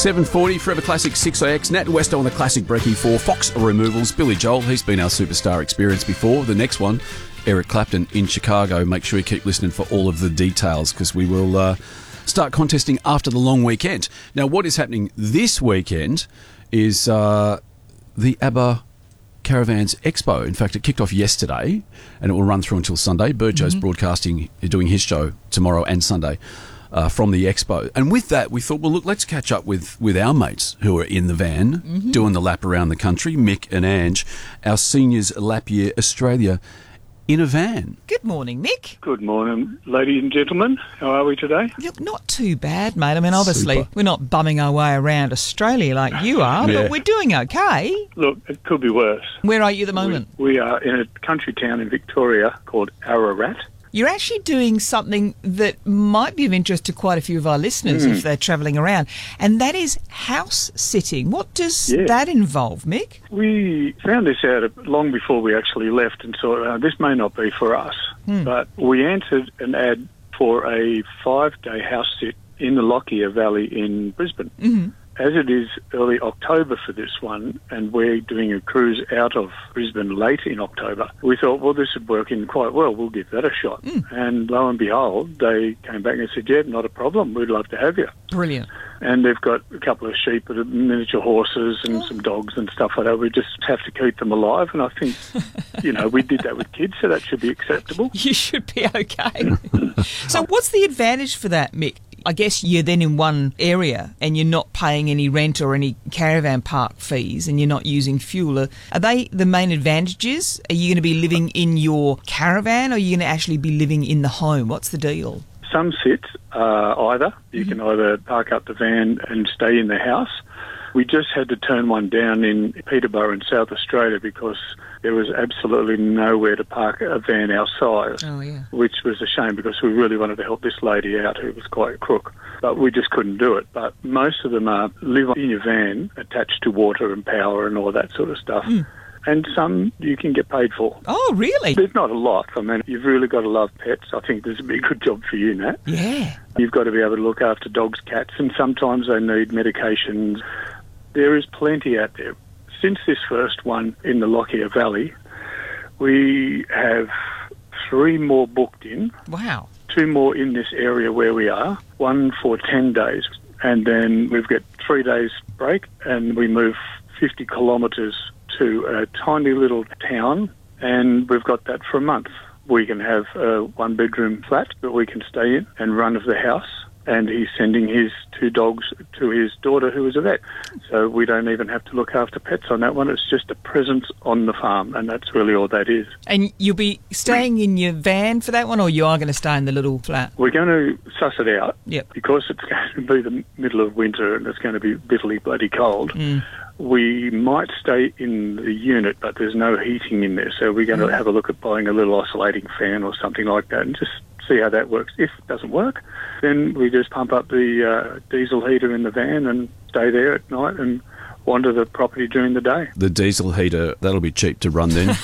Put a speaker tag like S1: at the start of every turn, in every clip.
S1: 7:40, Forever Classic 6AX, Nat Westo on the Classic Brekkie for Fox Removals. Billy Joel, he's been our superstar experience before. The next one, Eric Clapton in Chicago. Make sure you keep listening for all of the details because we will start contesting after the long weekend. Now, what is happening this weekend is the ABBA Caravans Expo. In fact, it kicked off yesterday and it will run through until Sunday. Burjo's broadcasting, doing his show tomorrow and Sunday. From the expo. And with that, we thought, well, look, let's catch up with our mates who are in the van doing the lap around the country, Mick and Ange, our Seniors Lap Year Australia in a van.
S2: Good morning, Mick.
S3: Good morning, ladies and gentlemen. How are we today?
S2: Look, not too bad, mate. I mean, obviously,
S1: Super.
S2: we're not bumming our way around Australia like you are,
S1: Yeah.
S2: but we're doing okay.
S3: Look, it could be worse.
S2: Where are you at the moment?
S3: We are in a country town in Victoria called Ararat.
S2: You're actually doing something that might be of interest to quite a few of our listeners if they're travelling around, and that is house sitting. What does that involve, Mick?
S3: We found this out long before we actually left and thought, this may not be for us. But we answered an ad for a 5-day house sit in the Lockyer Valley in Brisbane. As it is early October for this one, and we're doing a cruise out of Brisbane late in October, we thought, well, this would work in quite well. We'll give that a shot. And lo and behold, they came back and said, yeah, not a problem. We'd love to have you.
S2: Brilliant.
S3: And they've got a couple of sheep and miniature horses and some dogs and stuff like that. We just have to keep them alive. And I think, we did that with kids, so that should be acceptable.
S2: You should be okay. So what's the advantage for that, Mick? I guess you're then in one area and you're not paying any rent or any caravan park fees and you're not using fuel. Are they the main advantages? Are you going to be living in your caravan or are you going to actually be living in the home? What's the deal?
S3: Some sits either. You can either park up the van and stay in the house. We just had to turn one down in Peterborough in South Australia because there was absolutely nowhere to park a van our size, which was a shame because we really wanted to help this lady out who was quite a crook, but we just couldn't do it. But most of them live in your van attached to water and power and all that sort of stuff. And some you can get paid for.
S2: Oh, really?
S3: There's not a lot. I mean, you've really got to love pets. I think this would be a good job for you, Nat.
S2: Yeah.
S3: You've got to be able to look after dogs, cats, and sometimes they need medications. There is plenty out there. Since this first one in the Lockyer Valley, we have 3 more booked in.
S2: Wow.
S3: 2 more in this area where we are, 1 for 10 days. And then we've got 3 days break and we move 50 kilometres to a tiny little town and we've got that for a month. We can have a 1-bedroom flat that we can stay in and run of the house. And he's sending his 2 dogs to his daughter who is a vet. So we don't even have to look after pets on that one. It's just a presence on the farm, and that's really all that is.
S2: And you'll be staying in your van for that one, or you are going to stay in the little flat?
S3: We're going to suss it out.
S2: Yep.
S3: Because it's going to be the middle of winter and it's going to be bitterly bloody cold. We might stay in the unit, but there's no heating in there. So we're going to have a look at buying a little oscillating fan or something like that and just see how that works. If it doesn't work, then we just pump up the diesel heater in the van and stay there at night and wander the property during the day.
S1: The diesel heater, that'll be cheap to run then.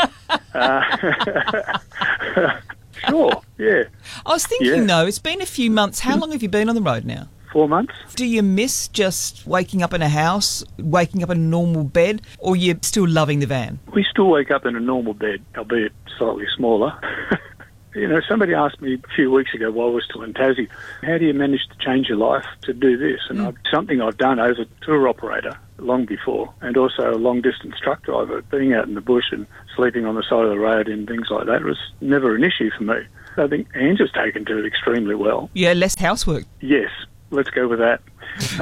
S3: Sure, yeah.
S2: I was thinking, though, it's been a few months. How long have you been on the road now?
S3: 4 months.
S2: Do you miss just waking up in a house, waking up in a normal bed, or you're still loving the van?
S3: We still wake up in a normal bed, albeit slightly smaller. Somebody asked me a few weeks ago while I was still in Tassie, how do you manage to change your life to do this? And something I've done as a tour operator long before, and also a long-distance truck driver, being out in the bush and sleeping on the side of the road and things like that was never an issue for me. I think Ange has taken to it extremely well.
S2: Yeah, less housework.
S3: Yes, let's go with that.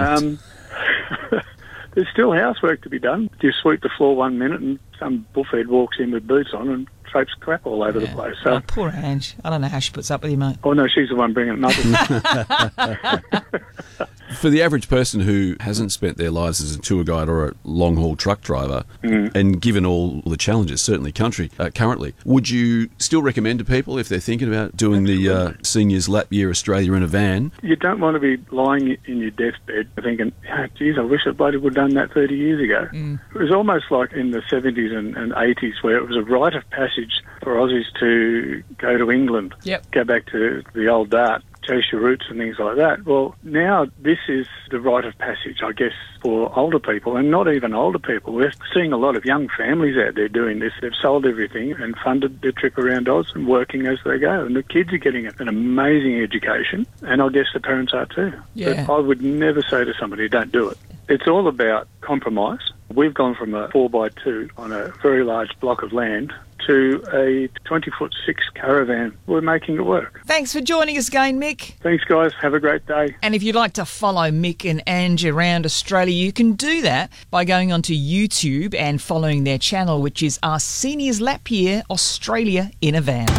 S3: There's still housework to be done. You sweep the floor 1 minute and some bullfed walks in with boots on and traipse crap all over the place. So,
S2: oh, poor Ange. I don't know how she puts up with you, mate.
S3: Oh, no, she's the one bringing it up.
S1: For the average person who hasn't spent their lives as a tour guide or a long-haul truck driver, and given all the challenges, certainly currently, would you still recommend to people if they're thinking about doing the Seniors Lap Year Australia in a van?
S3: You don't want to be lying in your deathbed thinking, geez, I wish I bloody would have done that 30 years ago. It was almost like in the 70s and 80s where it was a rite of passage for Aussies to go to England, go back to the old dart, chase your roots and things like that. Well, now this is the rite of passage, I guess, for older people, and not even older people. We're seeing a lot of young families out there doing this. They've sold everything and funded their trip around Oz and working as they go. And the kids are getting an amazing education, and I guess the parents are too.
S2: Yeah.
S3: But I would never say to somebody, don't do it. It's all about compromise. We've gone from a 4x2 on a very large block of land to a 20-foot 6 caravan. We're making it work.
S2: Thanks for joining us again, Mick.
S3: Thanks, guys. Have a great day.
S2: And if you'd like to follow Mick and Ange around Australia, you can do that by going onto YouTube and following their channel, which is Our Seniors Lap Year Australia in a Van.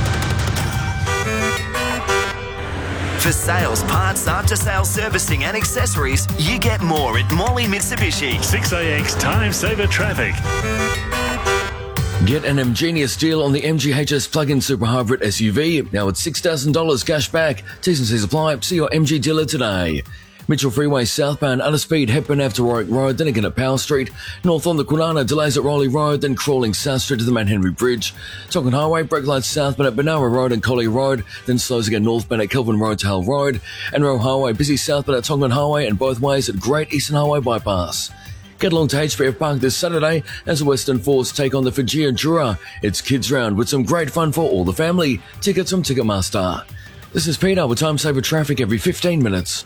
S4: For sales, parts, after-sales servicing and accessories, you get more at Morley Mitsubishi.
S5: 6AX Time Saver Traffic.
S6: Get an ingenious deal on the MGHS plug-in super hybrid SUV. Now it's $6,000 cash back. T's and C's apply. See your MG dealer today. Mitchell Freeway southbound, under speed, Hepburn Ave to Warwick Road, then again at Powell Street. North on the Kwinana, delays at Rowley Road, then crawling South Street to the Mount Henry Bridge. Tonkin Highway, brake lights southbound at Benara Road and Collie Road, then slows again northbound at Kelvin Road to Hull Road. And Roe Highway, busy southbound at Tonkin Highway and both ways at Great Eastern Highway Bypass. Get along to HBF Park this Saturday as the Western Force take on the Fijian Jura. It's Kids Round with some great fun for all the family. Tickets from Ticketmaster. This is Peter with Time Saver Traffic every 15 minutes.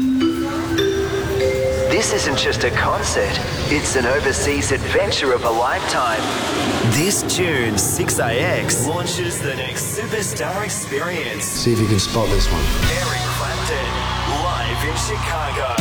S4: This isn't just a concert, it's an overseas adventure of a lifetime. This June, 6AX launches the next superstar experience.
S7: See if you can spot this one.
S4: Eric Clapton, live in Chicago.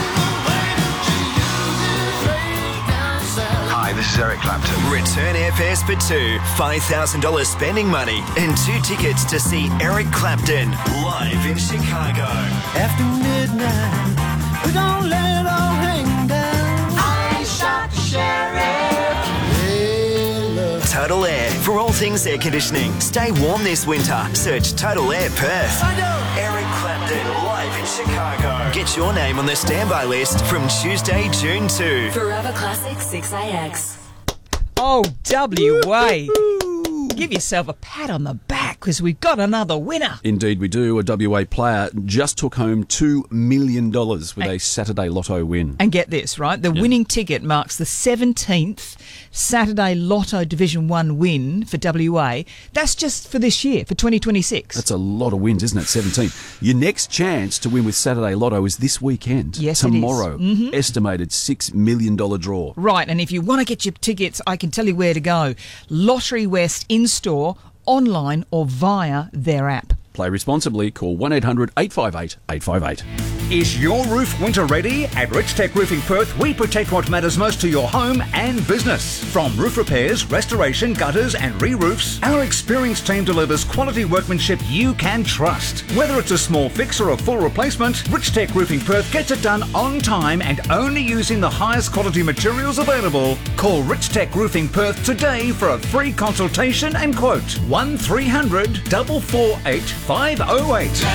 S7: Hi, this is Eric Clapton.
S4: Return airfares for two, $5,000 spending money, and 2 tickets to see Eric Clapton live in Chicago.
S8: After midnight, we don't let it all hang down. I shot the sheriff. Hey, look.
S4: Total Air, for all things air conditioning. Stay warm this winter. Search Total Air Perth.
S8: I know.
S4: Eric Clapton live in Chicago. Get your name on the standby list from Tuesday, June 2.
S9: Forever Classic 6AX.
S2: Oh, WA. Give yourself a pat on the back because we've got another winner.
S1: Indeed we do. A WA player just took home $2 million with a Saturday Lotto win.
S2: And get this, right? The winning ticket marks the 17th Saturday Lotto Division 1 win for WA. That's just for this year, for 2026.
S1: That's a lot of wins, isn't it? 17. Your next chance to win with Saturday Lotto is this weekend.
S2: Yes,
S1: tomorrow.
S2: it is. Mm-hmm.
S1: Estimated $6 million draw.
S2: Right, and if you want to get your tickets, I can tell you where to go. Lottery West in-store, online or via their app.
S1: Play responsibly. Call 1-800-858-858.
S10: Is your roof winter ready? At Rich Tech Roofing Perth, we protect what matters most to your home and business. From roof repairs, restoration, gutters and re-roofs, our experienced team delivers quality workmanship you can trust. Whether it's a small fix or a full replacement, Rich Tech Roofing Perth gets it done on time and only using the highest quality materials available. Call Rich Tech Roofing Perth today for a free consultation and quote. 1300 448 508.